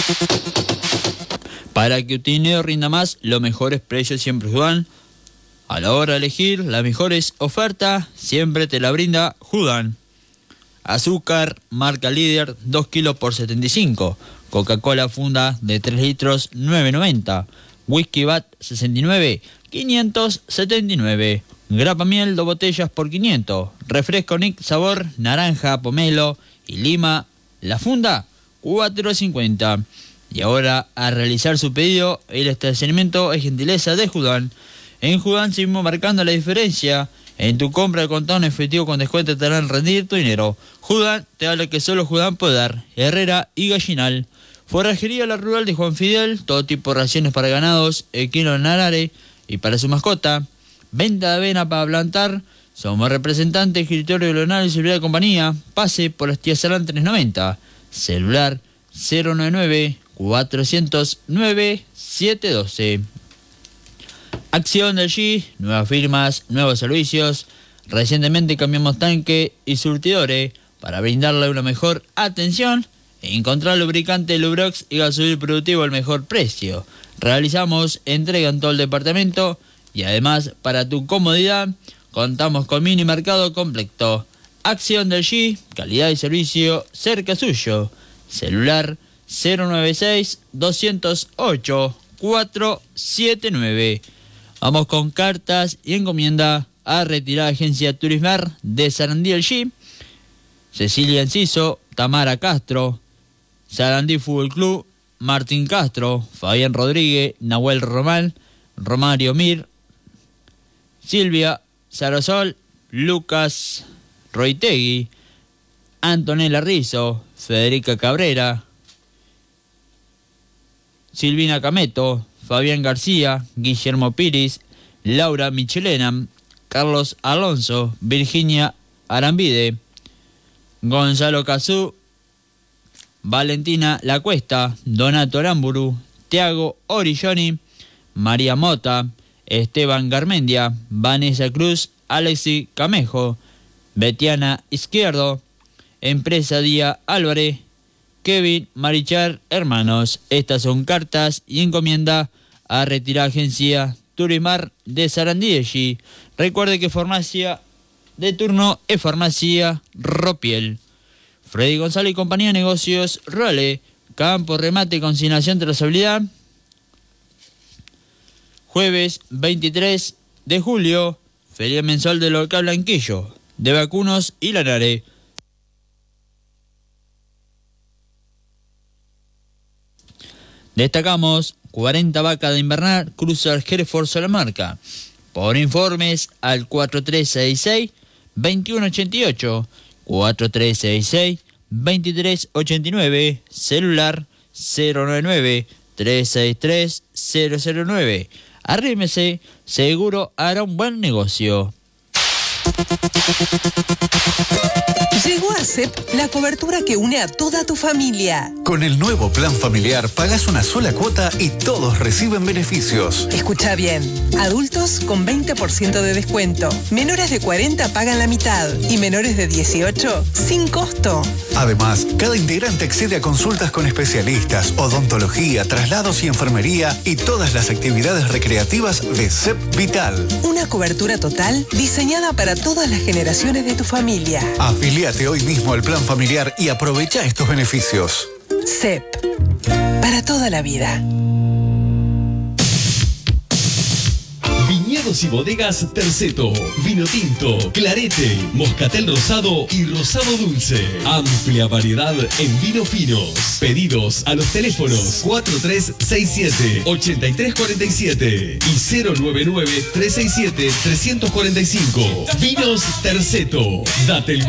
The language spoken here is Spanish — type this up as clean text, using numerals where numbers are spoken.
Para que tu dinero rinda más, los mejores precios siempre Judan. A la hora de elegir las mejores ofertas, siempre te la brinda Judan. Azúcar, marca líder, 2 kilos por 75. Coca-Cola funda de 3 litros, 9.90. Whisky Bat 69, 579. Grapa miel, 2 botellas por 500. Refresco Nick sabor naranja, pomelo y lima. La funda, 4.50. Y ahora, a realizar su pedido, el estacionamiento es gentileza de Judan. En Judan seguimos marcando la diferencia. En tu compra de contado en efectivo con descuento te harán rendir tu dinero. Judan te da lo que solo Judan puede dar. Herrera y Gallinal. Forrajería La Rural de Juan Fidel. Todo tipo de raciones para ganados, equino en arare y para su mascota. Venta de avena para plantar. Somos representantes, escritorio Leonardo y seguridad de compañía. Pase por las tías Salán 390. Celular 099-409-712. Acción del G, nuevas firmas, nuevos servicios. Recientemente cambiamos tanque y surtidores para brindarle una mejor atención e encontrar lubricante Lubrox y gasoil productivo al mejor precio. Realizamos entrega en todo el departamento y además, para tu comodidad, contamos con mini mercado completo. Acción del G, calidad y servicio cerca suyo. Celular 096-208-479. Vamos con cartas y encomienda a retirar Agencia Turismar de Sarandí el G, Cecilia Enciso, Tamara Castro, Sarandí Fútbol Club, Martín Castro, Fabián Rodríguez, Nahuel Román, Romario Mir, Silvia Sarosol, Lucas Roitegui, Antonella Rizzo, Federica Cabrera, Silvina Cameto, Fabián García, Guillermo Piris, Laura Michelena, Carlos Alonso, Virginia Arambide, Gonzalo Cazú, Valentina La Cuesta, Donato Aramburu, Tiago Orilloni, María Mota, Esteban Garmendia, Vanessa Cruz, Alexi Camejo, Betiana Izquierdo, Empresa Día Álvarez, Kevin Marichar Hermanos. Estas son cartas y encomienda a retirar Agencia Turismar de Sarandí. Recuerde que farmacia de turno es Farmacia Ropiel. Freddy González y compañía, negocios Role, campo, remate, consignación, trazabilidad. Jueves 23 de julio, feria mensual del local Blanquillo, de vacunos y Lanare. Destacamos 40 vacas de invernar, Cruiser Hereford Solamarca. Por informes al 4366-2188, 4366-2389, celular 099-363-009. Arrímese, seguro hará un buen negocio. Llegó a CEP la cobertura que une a toda tu familia. Con el nuevo plan familiar pagas una sola cuota y todos reciben beneficios. Escucha bien, adultos con 20% de descuento, menores de 40 pagan la mitad y menores de 18 sin costo. Además, cada integrante accede a consultas con especialistas, odontología, traslados y enfermería y todas las actividades recreativas de CEP Vital. Una cobertura total diseñada para todas las generaciones de tu familia. Afiliate hoy mismo al plan familiar y aprovecha estos beneficios. CEP, para toda la vida. Viñedos y bodegas Terceto, vino tinto, clarete, moscatel rosado y rosado dulce. Amplia variedad en vinos finos. Pedidos a los teléfonos 4367-8347 y 099-367-345. Vinos Terceto. Date el